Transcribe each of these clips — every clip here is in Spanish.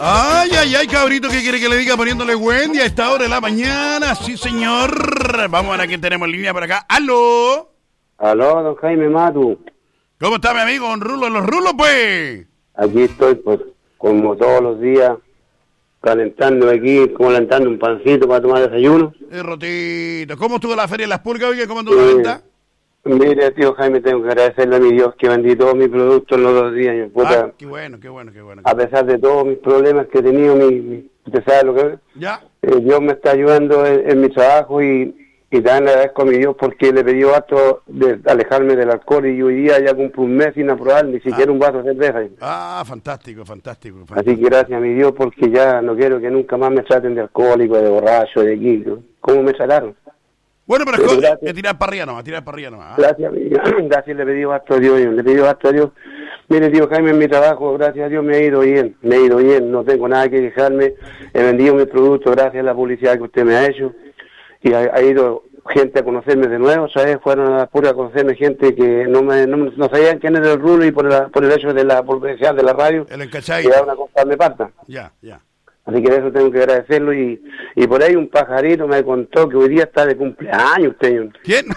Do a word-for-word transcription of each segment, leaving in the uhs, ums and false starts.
Ay, ay, ay, cabrito, ¿qué quiere que le diga poniéndole Wendy a esta hora de la mañana? Sí, señor. Vamos a ver a quién tenemos en línea por acá. ¡Aló! Aló, don Jaime Matu. ¿Cómo está mi amigo Don Rulo? ¿Los Rulos, pues? Aquí estoy, pues, como todos los días, calentando aquí, calentando un pancito para tomar desayuno. Eh, Rotito, ¿cómo estuvo la feria de las pulgas? Oye, ¿cómo estuvo la Eh, venta? Mire, tío Jaime, tengo que agradecerle a mi Dios que vendí todos mis productos en los dos días. Mi puta, Ah, qué bueno, qué bueno, qué bueno. a pesar de todos mis problemas que he tenido, mi, mi, usted sabe lo que es. ¿Ya? Eh, Dios me está ayudando en, en mi trabajo y, y también le agradezco a mi Dios porque le pedí acto de alejarme del alcohol y hoy día ya cumplo un mes sin aprobar ni siquiera Ah. un vaso de cerveza. Ah, fantástico, fantástico, fantástico. Así que gracias a mi Dios porque ya no quiero que nunca más me traten de alcohólico, de borracho, de aquí. ¿No? ¿Cómo me trataron? Bueno, pero Pero es gracias. de tirar para arriba nomás, tirar para arriba nomás. ¿Ah? Gracias, a mi- gracias, le pedí acto a Dios, le pedí acto a Dios. Mire, tío Jaime, en mi trabajo, gracias a Dios me ha ido bien, me ha ido bien, no tengo nada que quejarme, he vendido mis productos gracias a la publicidad que usted me ha hecho y ha, ha ido gente a conocerme de nuevo, ¿sabes? Fueron a la pura a conocerme gente que no me no, no sabían quién era el Rulo y por, la, por el hecho de la publicidad de la radio, El encachai. llegaron a comprarme parta. Ya, ya. Así que de eso tengo que agradecerlo y, y por ahí un pajarito me contó que hoy día está de cumpleaños usted. ¿Quién?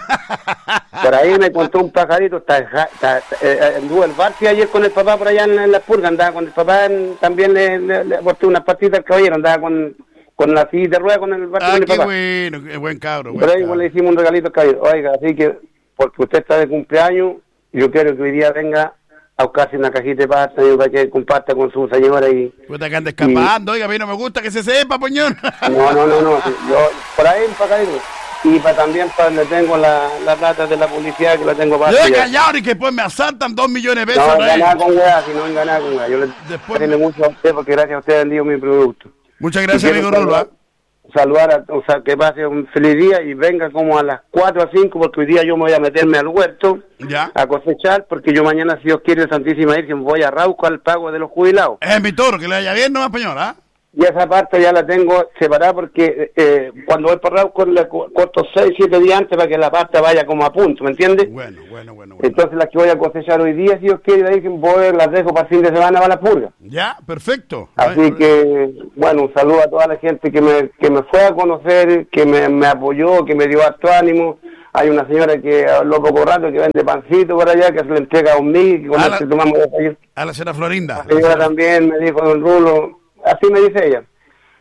Por ahí me contó un pajarito, está, está, eh, anduvo el Barci ayer con el papá por allá en, en la purga, andaba con el papá, en, también le, le, le aporté unas patitas al caballero, andaba con, con la silla de rueda con el Barci Ah, con el qué papá. bueno, qué buen cabro. Y Buen por ahí cabro. igual le hicimos un regalito al caballero. Oiga, así que, porque usted está de cumpleaños, yo quiero que hoy día venga a buscarse una cajita de pasta y para que comparta con su señora y... Puta que anda escapando, oiga, a mí no me gusta que se sepa, poñón. No, no, no, no, sí, yo, por ahí un pajarito. Y para también para donde tengo la, la plata de la publicidad que la tengo para... Yo he callado y que después me asaltan dos millones de pesos. No, ¿no? en ganar con weá, si no en ganar con weá. Yo le Después- agradezco mucho a usted porque gracias a usted he vendido mi producto. Muchas gracias, Y quiero amigo Rulo. ¿ah? Saludar, a, o sea, que pase un feliz día y venga como a las cuatro a cinco porque hoy día yo me voy a meterme al huerto Ya. a cosechar porque yo mañana, si Dios quiere, Santísima Virgen, voy a Rauco al pago de los jubilados. Es mi toro, que le vaya bien nomás, señor, ¿ah? Y esa parte ya la tengo separada porque eh, cuando voy para Rauco le co- corto seis, siete días antes para que la pasta vaya como a punto, ¿me entiendes? Bueno, bueno, bueno, bueno. Entonces las que voy a cosechar hoy día, si Dios quiere, la Virgen, voy, las dejo para el fin de semana para la purga. Ya, perfecto. Así Ay, que, bueno, un saludo a toda la gente que me, que me fue a conocer, que me, me apoyó, que me dio harto ánimo. Hay una señora que habló poco rato, que vende pancito por allá, que se le entrega a un mil, que con Ah, el la- que tomamos desayuno. a la señora Florinda. La señora también me dijo, don Rulo, así me dice ella.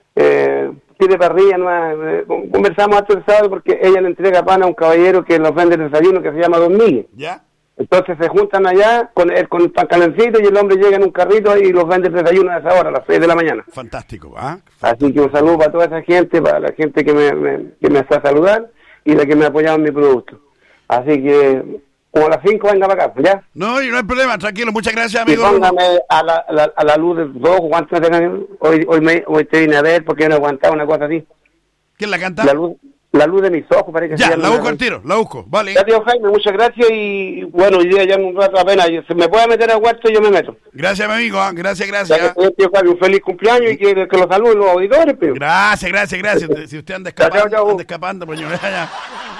Eh, pide parrilla, no, eh, conversamos hasta el sábado porque ella le entrega pan a un caballero que nos vende el desayuno que se llama Don Miguel. Ya. Entonces se juntan allá con el, con el pan calencito y el hombre llega en un carrito y los vende el desayuno a esa hora, a las seis de la mañana. Fantástico, ¿ah? Así que un saludo para toda esa gente, para la gente que me, me- que me fue a saludar y la que me ha apoyado en mi producto. Así que, como a las cinco venga para acá, ¿ya? No, y no hay problema, tranquilo. Muchas gracias, Y amigo Rulo. póngame a la, a la, a la luz de dos, ¿cuántos me tengan? Hoy, hoy, me, hoy te vine a ver porque yo no aguantaba una cosa así. ¿Quién la canta? La luz, la luz de mis ojos, parece que se Ya, llama la busco la- al tiro, la busco. Vale. Ya, tío Jaime, muchas gracias y bueno, hoy día ya en un rato apenas, si me puede meter al huerto yo me meto. Gracias, mi amigo. ¿ah? Gracias, Ya gracias. que, tío Jaime, un feliz cumpleaños y que, que los saluden los auditores, pero. Gracias, gracias, gracias. Si usted anda Chao, escapando, chao. anda escapando, poñón. Ya, ya.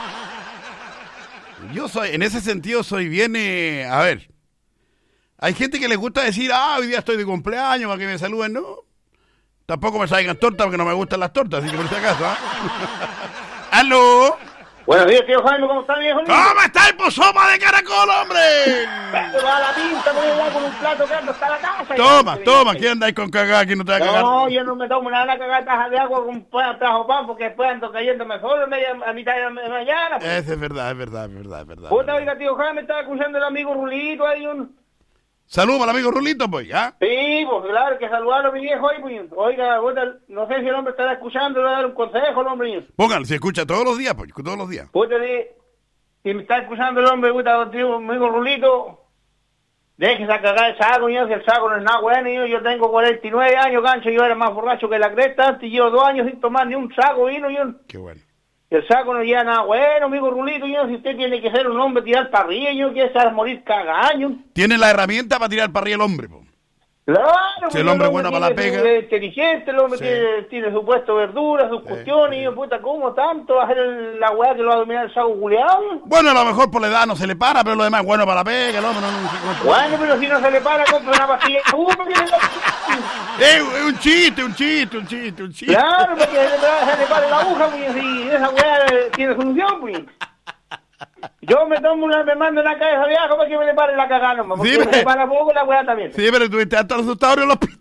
Yo soy, en ese sentido, soy bien, eh, a ver, hay gente que le gusta decir, ah, hoy día estoy de cumpleaños, para que me saluden, no. Tampoco me traigan tortas porque no me gustan las tortas, así que por si acaso, ¿ah? ¡Aló! Buenos días, tío Jaime, ¿cómo está, viejo? ¿Cómo está el sopa de caracol, hombre? Se va a la pinta, voy allá con un plato grande hasta la casa. Toma, toma, ¿quién andáis con cagada? ¿Quién no te va a cagar? No, yo no me tomo nada de cagar taja de agua con pan, trajo pan porque después ando cayéndome solo media, a mitad de la mañana. Pues. Ese es verdad, es verdad, es verdad, es verdad. Puta, oiga, tío Jaime, estaba escuchando el amigo Rulito ahí un... Saludos al amigo Rulito, pues, ¿ah? Sí, pues claro, que saludarlo a mi viejo ahí, pues. Oiga, puta, no sé si el hombre estará escuchando, le voy a dar un consejo al hombre. Pónganlo, se escucha todos los días, pues, todos los días. Puta, di- si me está escuchando el hombre, puta, tío, amigo Rulito, déjese a cagar el saco, yo, si el saco no es nada bueno, yo, yo tengo cuarenta y nueve años, gancho, yo era más borracho que la cresta antes, llevo dos años sin tomar ni un saco vino, yo... Qué bueno. El saco no lleva nada bueno, amigo Rulito, yo, si usted tiene que ser un hombre, tirar parrilla, yo quiero estar morir cagaño. Tiene la herramienta para tirar para arriba el hombre, pues. Claro, Si el hombre es bueno para la tiene- pega. es inteligente, el hombre Sí. tiene, tiene su puesto de verduras, sus Sí, cuestiones, sí. y yo, puta, ¿cómo tanto va a hacer el- la weá que lo va a dominar el saco culeado? Bueno, a lo mejor por la edad no se le para, pero lo demás es bueno para la pega, el hombre no, no, no- Bueno, pero si no se le para, compra una pastilla de humo, que le da- Eh, es un chiste, un chiste, un chiste, un chiste. Claro, porque se le, se le pare la aguja, pues, y esa weá eh, tiene solución, pues. Yo me tomo una, me mando una cabeza de ajo para que me le pare la cagada nomás, porque Sí, si me- se para poco la weá también. Sí, pero tuviste hasta el asustador en el hospital.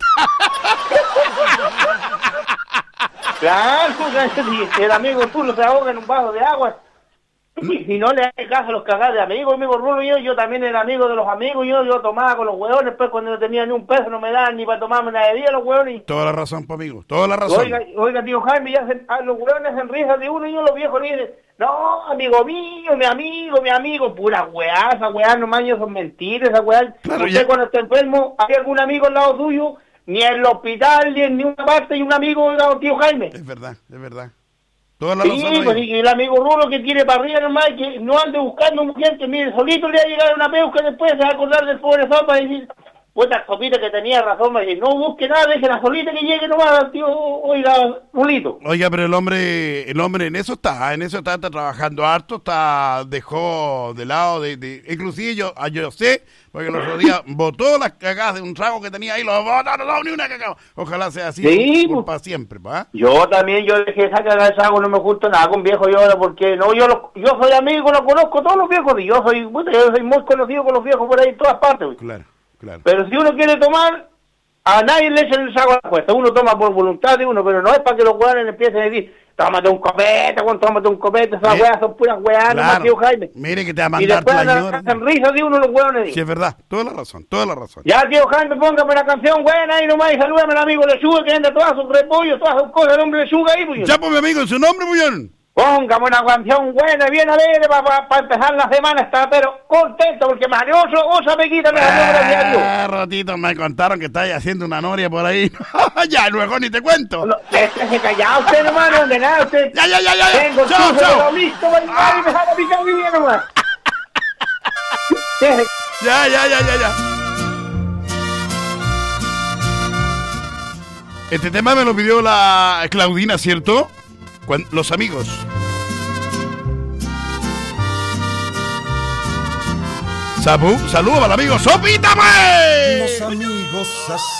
Claro, si el amigo tuyo se ahoga en un vaso de agua, y si no le hace caso a los cagadas de amigos, amigo Rulo, yo, yo también era amigo de los amigos, yo, yo tomaba con los hueones, pues cuando no tenía ni un peso no me daban ni para tomarme una bebida los hueones. Toda la razón, pues, amigo, toda la razón. Oiga, oiga, tío Jaime, ya se, ah, los hueones hacen risas de uno y yo los viejos le dicen, no, amigo mío, mi amigo, mi amigo, pura weá, esa weá nomás yo son mentiras, esa weá. Claro, Usted ya- cuando está enfermo, ¿hay algún amigo al lado suyo? Ni en el hospital, ni en ninguna parte, y un amigo, oiga, tío Jaime. Es verdad, es verdad. Toda la Sí, razón, pues amigo. y el amigo Rulo que tiene para arriba nomás, y que no ande buscando mujer, que mire, solito le va a llegar una peuca después, se va a acordar del pobre sopa y decir, puta sopita que tenía razón, va a decir, no busque nada, déjela solita que llegue nomás, tío, oiga, Rulito. Oiga, pero el hombre, el hombre en eso está, en eso está, está trabajando harto, está, dejó de lado, de, de inclusive yo, ah, yo sé, porque el otro día botó las cagadas de un trago que tenía ahí, lo botó, no daba ni una cagada. Ojalá sea así, Sí, por, pues. para siempre, ¿va? Yo también, yo dejé esa cagada de saco, no me junto nada con viejo yo ahora, porque no, yo lo- yo soy amigo, lo conozco todos los viejos, y yo soy, puta, yo soy muy conocido con los viejos por ahí en todas partes, güey. Claro, claro. Pero si uno quiere tomar, a nadie le echan el saco a la cuesta. Uno toma por voluntad de uno, pero no es para que los weones empiecen a decir, tómate un copete, Juan, tómate un copete, esas Bien. weas son puras weas, nomás, Claro. tío Jaime. Mire que te va a Y mandar después la andan- señora. hacen risas de uno los weones. Sí, es verdad, toda la razón, toda la razón. Ya, tío Jaime, póngame una canción buena ahí nomás y salúdame al amigo Lechuga que vende todas sus repollos, todas sus cosas, el hombre Lechuga ahí, pues. Ya, pues, mi amigo, su nombre, Bullón. Póngame una canción buena, bien alegre, para empezar la semana, está pero contento, porque me salió oso, osa pequita, me salió, gracias a Dios. Ah, ratito, me contaron que estáis haciendo una noria por ahí. Ya, luego ni te cuento. No, déjese callado usted nomás, no de nada, usted. Ya, ya, ya, ya. ya. Tengo el Chao, chuzo chao. listo para llegar y me sale a picar mi bien nomás. Déjese. Ya, ya, ya, ya, ya. Este tema me lo pidió la Claudina, ¿cierto? Cuan- los amigos. Sabu, saludos al amigo Sopita, pues. Los amigos